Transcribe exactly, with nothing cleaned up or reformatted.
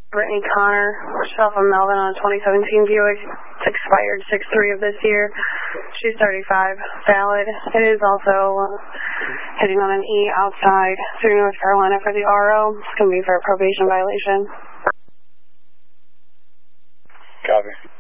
Brittany Connor, she's off of Melvin on a twenty seventeen Buick. It's expired six three of this year. She's thirty-five, valid. It is also uh, hitting on an E outside through North Carolina for the R O. It's going to be for a probation violation. Copy.